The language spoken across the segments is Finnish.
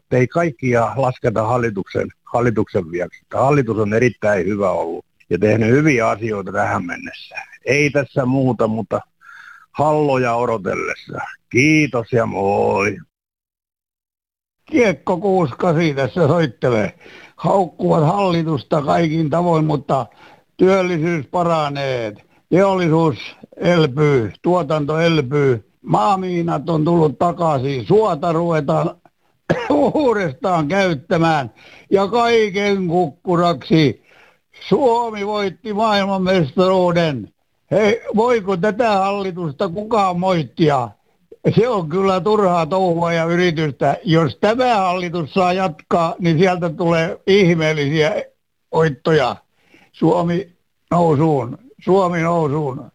että ei kaikkia lasketa hallituksen viaksi. Hallitus on erittäin hyvä ollut ja tehnyt hyviä asioita tähän mennessä. Ei tässä muuta, mutta halloja odotellessa. Kiitos ja moi. Kiekko 68 tässä soittelee. Haukkuvat hallitusta kaikin tavoin, mutta työllisyys paranee. Teollisuus elpyy, tuotanto elpyy. Maamiinat on tullut takaisin. Suota ruvetaan uudestaan käyttämään. Ja kaiken kukkuraksi Suomi voitti maailmanmestaruuden. Hei, voiko tätä hallitusta kukaan moittia? Se on kyllä turhaa touhua ja yritystä. Jos tämä hallitus saa jatkaa, niin sieltä tulee ihmeellisiä voittoja. Suomi nousuun. Suomi nousuun.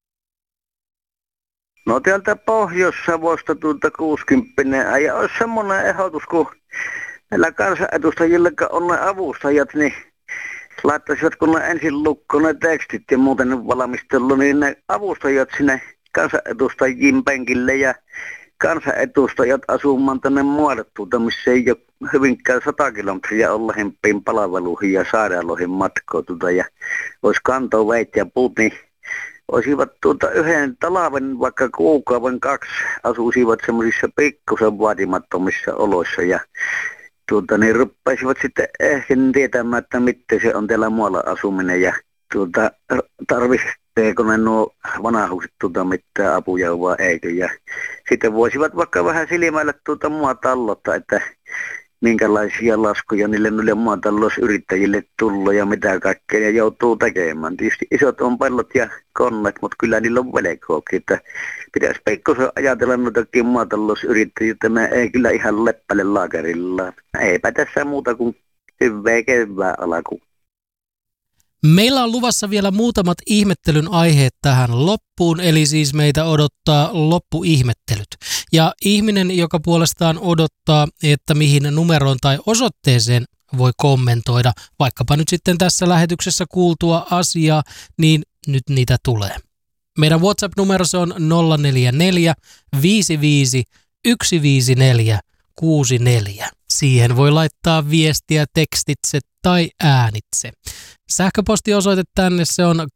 No täältä Pohjois-Savosta 60. Ja olisi semmoinen ehdotus, kun näillä kansanedustajilla on ne avustajat, niin laittaisivat kun ne ensin lukkoon ne tekstit ja muuten valmistellut, niin ne avustajat sinne kansanedustajien penkille ja kansanedustajat asumaan tänne maalle missä ei ole hyvinkään 100 kilometriä ole lähempiin palveluihin ja sairaaloihin matkoa ja olisi kantoa veit ja puut, niin olisivat yhden talven vaikka kuukauden 2 asuisivat semmoisissa pikkusen vaatimattomissa oloissa ja niin ruppaisivat sitten ehkä tietämään, että miten se on täällä muualla asuminen ja tarvitseeko ne nuo vanhukset mitään apuja vai eikö. Ja sitten voisivat vaikka vähän silmäillä maataloutta, että minkälaisia laskuja niille maatalousyrittäjille tullut ja mitä kaikkea ja joutuu tekemään. Tietysti isot on pellot ja konnet, mutta kyllä niillä on velkoakin, että pitäisi pikkusen ajatella noitakin maatalousyrittäjiä, että ne ei kyllä ihan leppäle laakerillaan. Eipä tässä muuta kuin hyvää kevää alkuun. Meillä on luvassa vielä muutamat ihmettelyn aiheet tähän loppuun, eli siis meitä odottaa loppuihmettelyt. Ja ihminen, joka puolestaan odottaa, että mihin numeroon tai osoitteeseen voi kommentoida, vaikkapa nyt sitten tässä lähetyksessä kuultua asiaa, niin nyt niitä tulee. Meidän WhatsApp-numero se on 044 55 154 64. Siihen voi laittaa viestiä tekstitse tai äänitse. Sähköpostiosoite tänne se on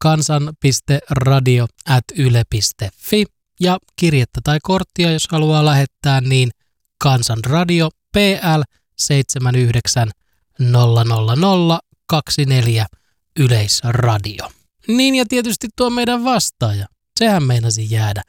kansan.radio@yle.fi ja kirjettä tai korttia, jos haluaa lähettää, niin Kansanradio PL 79 00024 Yleisradio. Niin ja tietysti tuo meidän vastaaja. Sehän meinasi jäädä.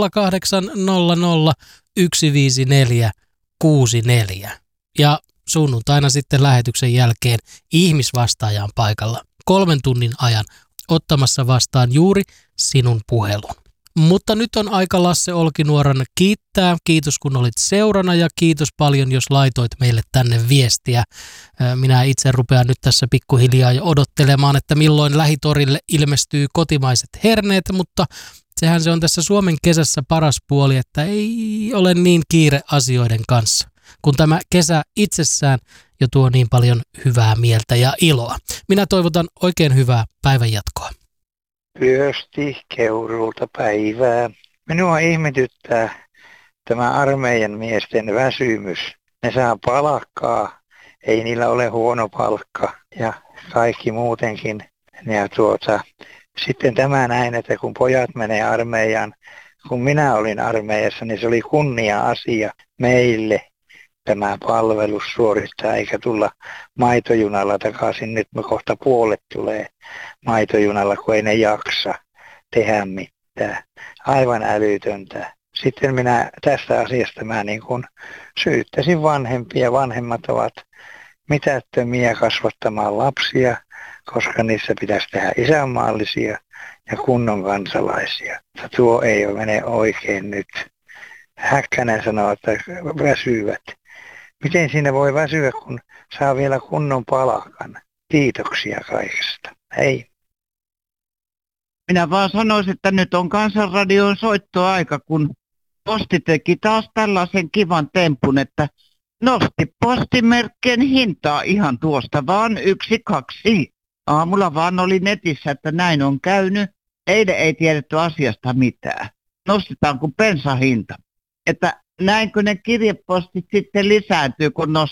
0800 154 64. Ja sunnuntaina sitten lähetyksen jälkeen ihmisvastaaja on paikalla 3 tunnin ajan ottamassa vastaan juuri sinun puhelun. Mutta nyt on aika Lasse Olkinuoran kiittää. Kiitos kun olit seurana ja kiitos paljon jos laitoit meille tänne viestiä. Minä itse rupean nyt tässä pikkuhiljaa jo odottelemaan, että milloin lähitorille ilmestyy kotimaiset herneet, mutta sehän se on tässä Suomen kesässä paras puoli, että ei ole niin kiire asioiden kanssa, kun tämä kesä itsessään jo tuo niin paljon hyvää mieltä ja iloa. Minä toivotan oikein hyvää päivänjatkoa. Pyösti Keurulta päivää. Minua ihmetyttää tämä armeijan miesten väsymys. Ne saa palkkaa, ei niillä ole huono palkka ja kaikki muutenkin. Ja sitten tämä näin, että kun pojat menee armeijaan, kun minä olin armeijassa, niin se oli kunnia-asia meille tämä palvelus suorittaa, eikä tulla maitojunalla takaisin. Nyt me kohta puolet tulee maitojunalla, kun ei ne jaksa tehdä mitään. Aivan älytöntä. Sitten minä tästä asiasta niin kuin syyttäisin vanhempia. Vanhemmat ovat mitättömiä kasvattamaan lapsia, koska niissä pitäisi tehdä isänmaallisia ja kunnon kansalaisia. Tuo ei mene oikein nyt. Häkkänen sanoo, että väsyvät. Miten siinä voi väsyä, kun saa vielä kunnon palkan? Kiitoksia kaikesta. Hei. Minä vaan sanoisin, että nyt on Kansanradion soittoaika, kun Posti teki taas tällaisen kivan tempun, että nosti postimerkkien hintaa ihan tuosta vaan 1-2. Aamulla vaan oli netissä, että näin on käynyt. Eilen ei tiedetty asiasta mitään. Nostetaan kuin bensahinta. Että näinkö ne kirjepostit sitten lisääntyy, kun